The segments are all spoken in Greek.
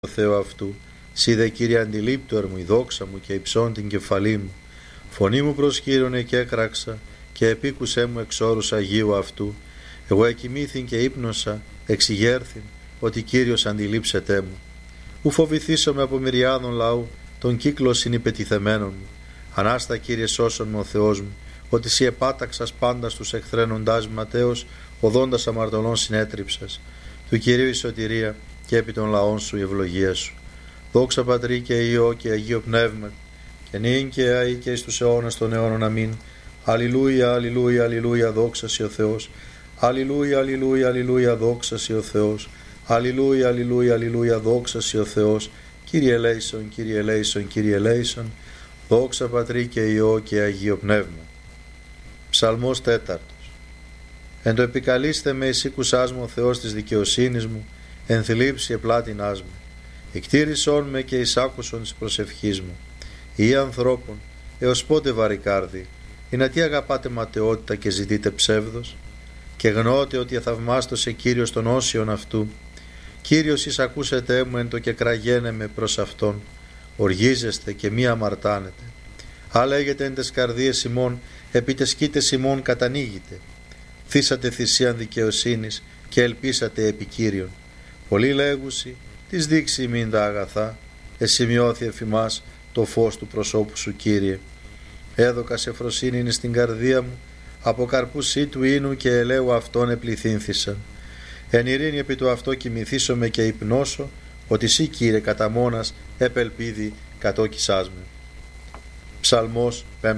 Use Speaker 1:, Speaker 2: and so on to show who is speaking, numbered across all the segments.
Speaker 1: το Θεό αυτού. Σύ δε Κύριε αντιλήπτωερ μου η δόξα μου και υψών την κεφαλή μου. Φωνή μου προσκύρωνε και έκραξα και επίκουσέ μου εξ όρους Αγίου αυτού. Εγώ εκοιμήθην και ύπνωσα, εξηγέρθην, ότι Κύριος αντιλήψετέ μου. Ου φοβηθήσομαι από μυριάδων λαού, τον κύκλο συνυπετιθεμένων μου. Ανάστα Κύριε σώσον μου ο Θεός μου, ότι σύ επάταξας πάντα στους εχθρένοντάς ματέως, οδόντας αμαρτωλών συνέτριψας. Του Κυρίου η σωτηρία και επί των λαών σου η ευλογία σου. Δόξα Πατρί και Υιό και Αγίο Πνεύμα, και νυν και αεί και εις τους αιώνας των αιώνων. Αμήν. Αλληλούια, αλληλούια, αλληλούια, δόξα σοι ο Θεός. Αλληλούια, αλληλούια, αλληλούια, δόξα σοι ο Θεός. Αλληλούια, αλληλούια, αλληλούια, δόξα σοι ο Θεός. Κύριε ελέησον, Κύριε ελέησον, Κύριε ελέησον. Δόξα Πατρί και Υιό και Αγίο Πνεύμα. Ψαλμός 4. Εν το επικαλείστε με εις ήκουσάς μου ο Θεός της δικαιοσύνης μου, εν θλίψη επλάτινάς μου. Εκτήρησόν με και εισάκουσον της προσευχής μου. Ή ανθρώπων, έως πότε βαρικάρδι, ή να τι αγαπάτε ματαιότητα και ζητείτε ψεύδος, και γνώτε ότι εθαυμάστωσε Κύριος των όσιων αυτού. Κύριος εισακούσετε μου εν το και κραγένε με προς Αυτόν, οργίζεστε και μη αμαρτάνετε. Α λέγετε εν τες καρδίες ημών, επί τες σκήτες ημών κατανοίγετε. Θύσατε θυσίαν δικαιοσύνης και ελπίσατε επί Κύριον. Πολλοί λέγουσι, της δείξει ημίν τα αγαθά, εσημειώθη εφημάς το φως του προσώπου σου Κύριε. Έδωκα σε φροσύνην στην καρδία μου, από καρπούς του ίνου και ελαίου αυτών επληθύνθησαν. Εν ειρήνη επί του αυτό κοιμηθήσομαι και υπνώσω, ότι σύ Κύριε κατά μόνας επελπίδη κατόκισάς με. Ψαλμός 5.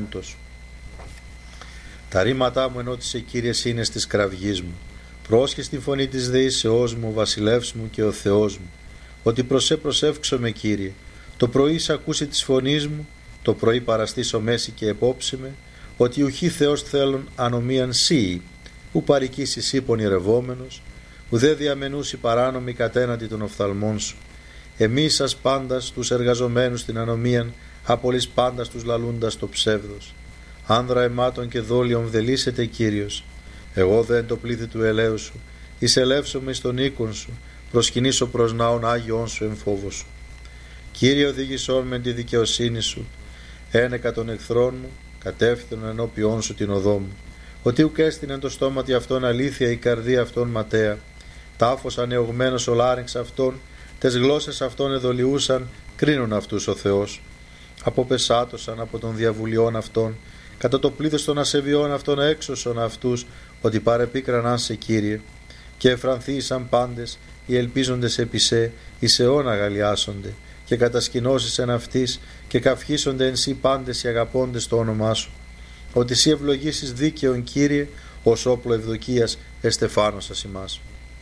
Speaker 1: Τα ρήματά μου ενώτησε Κύριε είναι στις κραυγής μου. Πρόσχε στη φωνή της δεήσεώς μου, ο βασιλεύς μου και ο Θεός μου. Ότι προσεύξομαι Κύριε. Το πρωί σ' ακούσει της φωνής μου, το πρωί παραστήσω μέση και επόψημε, ότι ουχή Θεός θέλουν ανομίαν σύ, ου παρικήσεις ύπον ηρευόμενος, ουδέ διαμενούσι παράνομοι κατέναντι των οφθαλμών σου. Εμείς σας πάντας τους εργαζομένους στην ανομίαν, απολύς πάντας τους λαλούντας το ψεύδος. Άνδρα αιμάτων και δόλιων βδελίσετε Κύριος. Εγώ δε εν το πλήθη του ελαίου σου, εισελεύσομαι στον οίκον σου, προσκυνήσω προς ναόν Άγιον σου εν φόβο σου. Κύριε οδήγησόν με τη δικαιοσύνη σου, ένεκα των εχθρών μου, κατεύθυνον ενώπιόν σου την οδό μου. Ότι ουκ έστεινεν το στόματι αυτών αλήθεια, η καρδία αυτών ματέα. Τάφος ανεωγμένος ο λάρυγξ αυτών, τες γλώσσες αυτών εδολιούσαν, κρίνουν αυτούς ο Θεός. Αποπεσάτωσαν από των διαβουλιών αυτών, κατά το πλήθος των ασεβιών αυτών έξωσον αυτούς, ότι παρεπίκραναν σε Κύριε. Και εφρανθήσαν πάντες, οι ελπίζοντες επί σε, εις αιών αγαλιάσονται, και κατασκηνώσεις εν αυτής, και καυχήσονται εν σύ πάντες οι αγαπώντες το όνομά σου. Ότι σύ ευλογήσεις δίκαιον Κύριε, ως όπλο ευδοκίας εστεφάνωσας ημάς.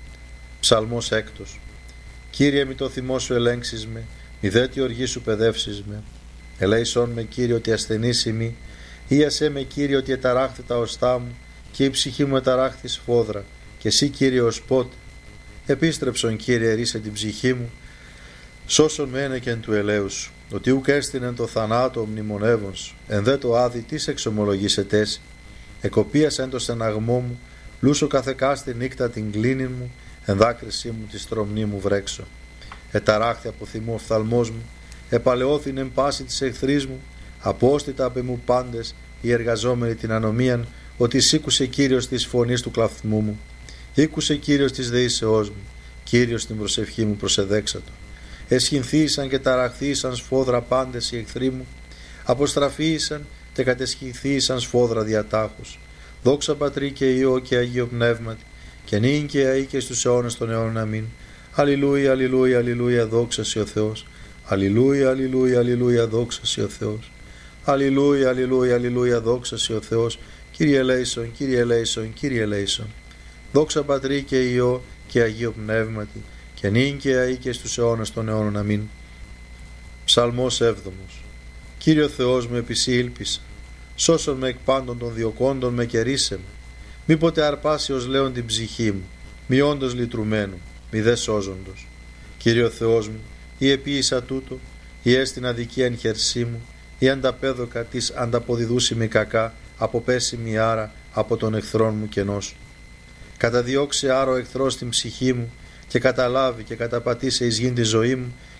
Speaker 1: Ψαλμός 6. Κύριε μη το θυμό σου ελέγξεις με, μη δε τη οργή σου παιδεύσεις με. Ελέησόν με Κύριε ότι ασθενής ημί, ίασέ με Κύριε ότι εταράχθη τα οστά μου, και η ψυχή μου εταράχθη σφόδρα, και εσύ Κύριε ως πότε. Επίστρεψον Κύριε ρίσε την ψυχή μου, σώσον με ένεκεν του ελαίου σου, ότι ουκ έστεινεν το θανάτο μνημονεύων σου, εν δε το άδει τις εξομολογήσετέσι. Εκοπίασεν το στεναγμό μου, λούσο καθεκάστη νύκτα την κλίνη μου, εν δάκρυσή μου τη στρομνή μου βρέξω. Εταράχθη από θυμό οφθαλμός μου, επαλαιώθην εν πάση της εχθρής μου, απόστητα απ' εμού πάντες οι εργαζόμενοι την ανομίαν, ότι σήκουσε Κύριος της φωνής του κλαθμού μου. Ήκουσε Κύριος της δεήσεώς μου, Κύριος την προσευχή μου προσεδέξατο. Εσχυνθήσαν και ταραχθήσαν σφόδρα πάντες οι εχθροί μου, αποστραφήσαν και κατεσχυνθήσαν σφόδρα διατάχους. Δόξα Πατρί και Υιό και Αγίο Πνεύματι, και νυν και αεί και στους αιώνας των αιώνων. Αμήν. Αλληλούια, αλληλούια, αλληλούια, δόξα σοι ο Θεός. Αλληλούια, αλληλούια, αλληλούια, δόξα σοι ο Θεός. Αλληλούια, αλληλούια, αλληλούια, δόξα σοι ο Θεός. Κύριε ελέησον, Κύριε ελέησον, Κύριε ελέησον. Δόξα Πατρί και Υιό και Αγίο Πνεύματι, και νυν και αεί και στους αιώνας των αιώνων. Αμήν. Ψαλμός 7. Κύριε Θεός μου, επί σοι ήλπισα. Σώσον με εκ πάντων των διωκόντων με και ρίσε με. Μη ποτέ αρπάσει ως λέον την ψυχή μου, μη όντως λυτρουμένου, μη δε σώζοντος. Κύριε Θεός μου, ή επίησα τούτο, ή έστειν αδικία εν χερσί μου, ή ανταπέδοκα της ανταποδιδούσιμη κακά, αποπέσιμη άρα από τον εχθρόν μου κενός. Καταδιώξε άρο εχθρός την ψυχή μου, και καταλάβει και καταπατήσει εις γην τη ζωή μου